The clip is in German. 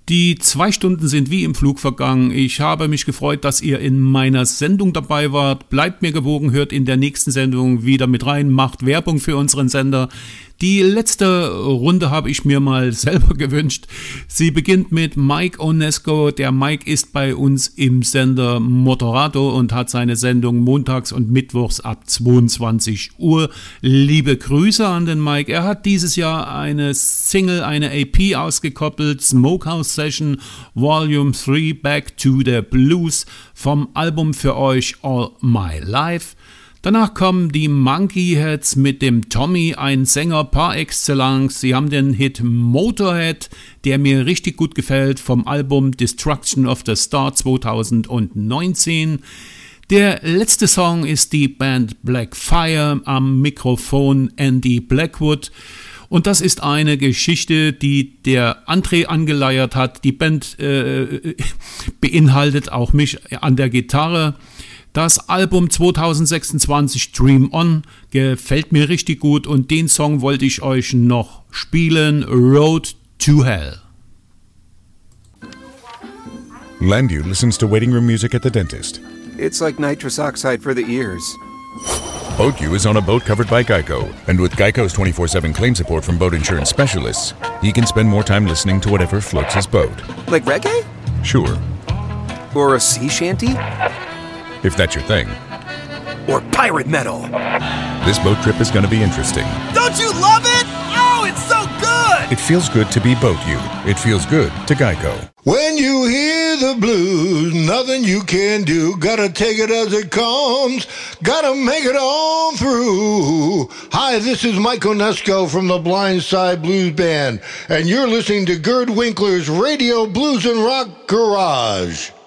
Die 2 Stunden sind wie im Flug vergangen. Ich habe mich gefreut, dass ihr in meiner Sendung dabei wart. Bleibt mir gewogen, hört in der nächsten Sendung wieder mit rein, macht Werbung für unseren Sender. Die letzte Runde habe ich mir mal selber gewünscht. Sie beginnt mit Mike Onesco. Der Mike ist bei uns im Sender Motorrado und hat seine Sendung montags und mittwochs ab 22 Uhr. Liebe Grüße an den Mike. Er hat dieses Jahr eine Single, eine EP ausgekoppelt, Smokehouse Session Volume 3 Back to the Blues vom Album für euch All My Life. Danach kommen die Monkey Heads mit dem Tommy, ein Sänger par excellence. Sie haben den Hit Motorhead, der mir richtig gut gefällt, vom Album Destruction of the Star 2019. Der letzte Song ist die Band Black Fire, am Mikrofon Andy Blackwood. Und das ist eine Geschichte, die der André angeleiert hat. Die Band beinhaltet auch mich an der Gitarre. Das Album 2026 Dream On gefällt mir richtig gut und den Song wollte ich euch noch spielen, Road to Hell. Landu listens to waiting room music at the dentist. It's like nitrous oxide for the ears. BoatU is on a boat covered by Geico, and with Geico's 24/7 claim support from boat insurance specialists, he can spend more time listening to whatever floats his boat. Like reggae? Sure. Or a sea shanty? If that's your thing. Or pirate metal? This boat trip is going to be interesting. Don't you love it? Oh, it's so good! It feels good to be BoatU. It feels good to Geico. When you hear the blues, nothing you can do. Gotta take it as it comes. Gotta make it on through. Hi, this is Mike Onesco from the Blindside Blues Band, and you're listening to Gerd Winkler's Radio Blues and Rock Garage.